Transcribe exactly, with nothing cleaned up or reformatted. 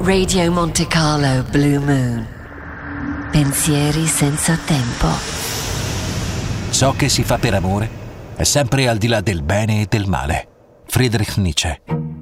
Radio Monte Carlo Blue Moon. Pensieri senza tempo. Ciò che si fa per amore è sempre al di là del bene e del male. Friedrich Nietzsche.